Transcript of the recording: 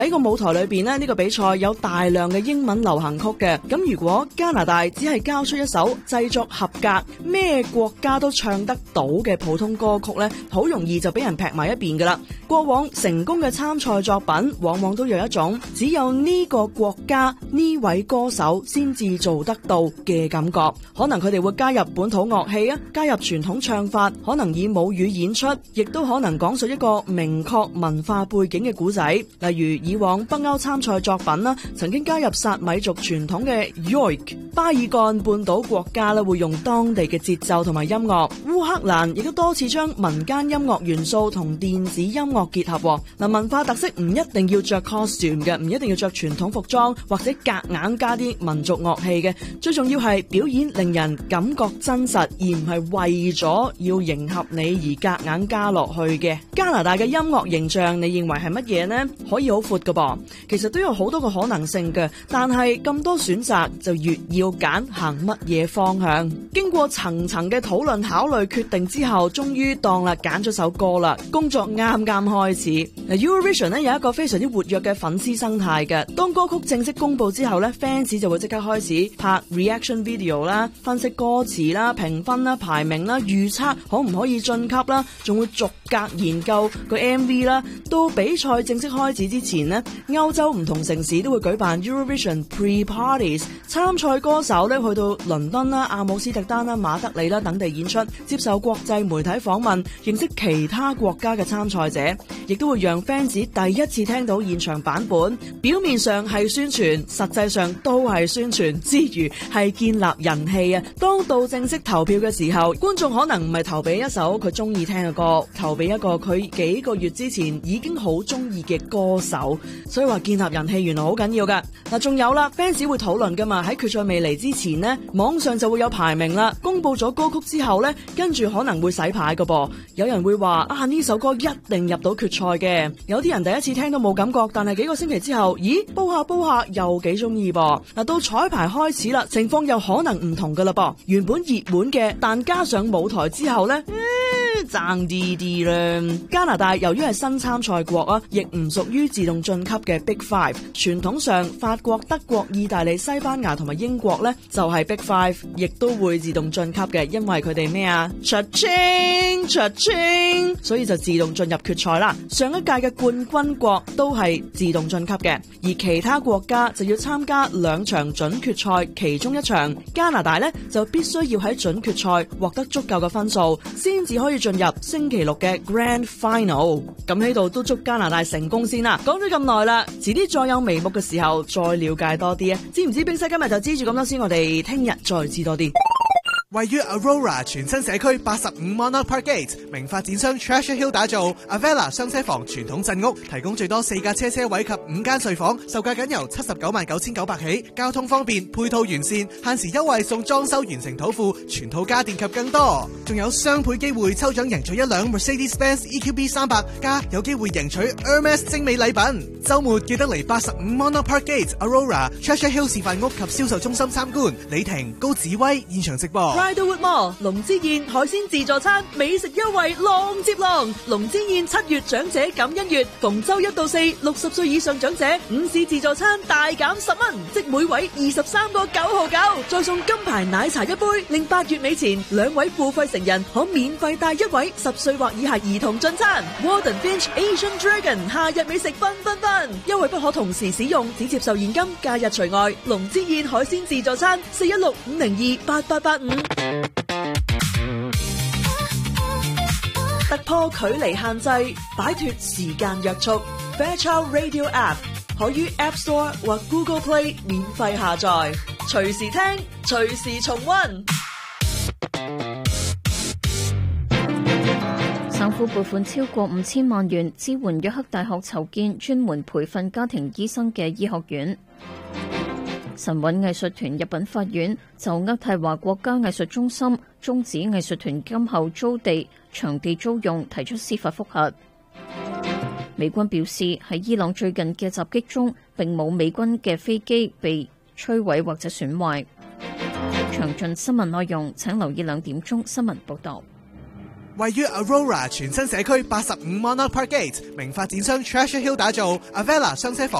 喺個舞台裏邊呢，呢個比賽有大量嘅英文流行曲嘅。咁如果加拿大只係交出一首製作合格、咩國家都唱得到嘅普通歌曲呢，好容易就俾人劈埋一邊噶啦。過往成功嘅參賽作品，往往都有一種只有呢個國家呢位歌手先至做得到嘅感覺。可能佢哋會加入本土樂器啊，加入傳統唱法，可能以母語演出，亦都可能講述一個明確文化背景嘅故仔。例如以往北歐參賽作品啦，曾經加入薩米族傳統嘅 Yoik， 巴爾幹半島國家咧會用當地嘅節奏同埋音樂，烏克蘭亦都多次將民間音樂元素同電子音樂結合。嗱，文化特色唔一定要着 costume 嘅，唔一定要着傳統服裝，或者夾硬加啲民族樂器嘅，最重要係表演令人感覺真實，而唔係為咗要迎合你而夾硬加落去嘅。加拿大嘅音樂形象，你認為係乜嘢呢？可以好闊㗎噃，其實都有好多個可能性嘅，但係咁多選擇就越要揀行乜嘢方向。經過層層嘅討論考慮決定之後，終於當啦揀咗首歌啦。工作啱啱開始。Eurovision 咧有一個非常之活躍嘅粉絲生態嘅，當歌曲正式公布之後咧 ，fans 就會即刻開始拍 reaction video 啦，分析歌詞啦、評分啦、排名啦、預測可唔可以晉級啦，仲會逐格研究個 MV 啦。到比賽正式開始之前呢，歐洲唔同城市都會舉辦 Eurovision pre-parties， 參賽歌手咧去到倫敦啦、阿姆斯特丹啦、馬德里啦等地演出，接受國際媒體訪問，認識其他國家嘅參賽者，亦都會讓 fans 第一次聽到現場版本。表面上係宣傳，實際上都係宣傳之餘係建立人氣啊！當到正式投票嘅時候，觀眾可能唔係投俾一首佢中意聽嘅歌，投俾一個佢幾個月之前已經好中意嘅歌手，所以話建立人氣原來好緊要噶。嗱，仲有啦 ，fans 會討論噶嘛，喺決賽未嚟之前呢，網上就會有排名啦。公布咗歌曲之後呢，跟住可能會洗牌噶噃。有人會話啊，呢首歌一定入到決賽嘅。有啲人第一次聽都冇感覺，但係幾個星期之後，咦，煲下又幾中意噃。嗱，到彩排開始啦，情況又可能唔同噶啦噃。原本熱門嘅，但加上舞台之後呢，爭啲啦。加拿大由於係新參賽國啊，亦唔屬於自動晉級嘅 Big Five。傳統上，法國、德國、意大利、西班牙同埋英國呢，就係 Big Five， 亦都會自動晉級嘅，因為佢哋咩啊？cha-ching，所以就自動進入決賽啦。上一屆嘅冠軍國都係自動晉級嘅，而其他國家就要參加2場準決賽，其中一場加拿大呢，就必須要喺準決賽獲得足夠嘅分數，先至可以進入星期六嘅 Grand Final。咁喺度都祝加拿大成功先啦。講咗咁耐啦，遲啲再有眉目嘅時候再了解多啲啊！知唔知冰西今日就知住咁多先，我哋聽日再知多啲。 位於 Aurora 全新社區85 Monarch Park Gate， 名發展商 Treasure Hill 打造 Avella 雙車房傳統鎮屋，提供最多4架車位及5間睡房，售價僅由799900起，交通方便，配套完善，限時優惠送裝修完成土庫，全套家電及更多，仲有雙倍機會抽獎贏取一輛 Mercedes-Benz EQB 300，加有機會贏取 Hermes 精美禮品。週末記得嚟85 Monarch Park Gate Aurora Treasure Hill 示範屋及銷售中心參觀。李婷、高子威現場直播。 Riderwood Mall 龍之宴海鮮自助餐美食優惠浪接浪，龍之宴7月長者感恩月，逢周1到4 60歲以上長者午市自助餐大減10蚊，即每位23個9.99，再送金牌奶茶一杯，令8月尾前2位付費成人可免費帶1位10歲或以下兒童進餐。Warden Finch Asian Dragon 夏日美食分，優惠不可同時使用，只接受現金，假日除外。龍之宴海鮮自助餐416-502-8885。突破距離限制，擺脫時間約束。Fairchild Radio App 可於 App Store 或 Google Play 免費下載，隨時聽，隨時重溫。 省府撥款超過5000萬元支援約克大學籌建專門培訓家庭醫生嘅醫學院。神韻藝術團入稟法院，就渥太華國家藝術中心終止藝術團今後租地、場地租用提出司法覆核。美軍表示喺伊朗最近嘅襲擊中，並冇美軍嘅飛機被摧毀或者損壞。詳盡新聞內容請留意2點鐘新聞報道。 位於 Aurora 全新社區85 Monarch Park Gate，名發展商 Treasure Hill 打造 Avella 雙車房。